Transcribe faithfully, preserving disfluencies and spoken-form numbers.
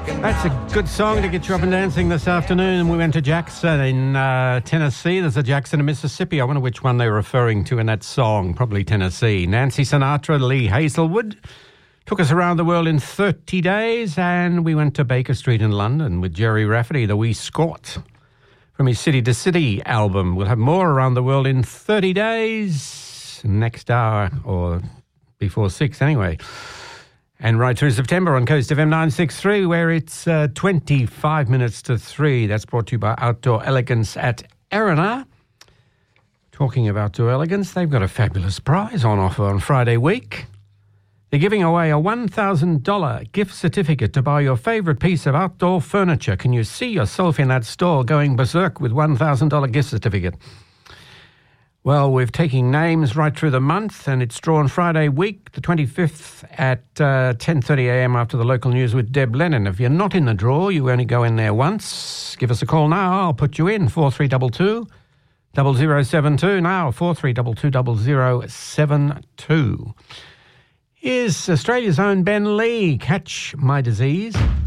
That's a good song to get you up and dancing this afternoon. We went to Jackson in uh, Tennessee. There's a Jackson in Mississippi. I wonder which one they're referring to in that song. Probably Tennessee. Nancy Sinatra, Lee Hazelwood took us around the world in thirty days, and we went to Baker Street in London with Jerry Rafferty, the wee Scot, from his City to City album. We'll have more around the world in thirty days, next hour, or before six anyway. And right through September on Coast F M nine sixty-three, where it's uh, twenty-five minutes to three. That's brought to you by Outdoor Elegance at Erina. Talking of Outdoor Elegance, they've got a fabulous prize on offer on Friday week. They're giving away a one thousand dollars gift certificate to buy your favourite piece of outdoor furniture. Can you see yourself in that store going berserk with one thousand dollars gift certificate? Well, we're taking names right through the month, and it's drawn Friday week, the twenty-fifth, at uh, ten thirty a m after the local news with Deb Lennon. If you're not in the draw, you only go in there once. Give us a call now. I'll put you in, four three two two, zero zero seven two. Now, four three two two, zero zero seven two. Here's Australia's own Ben Lee, Catch My Disease.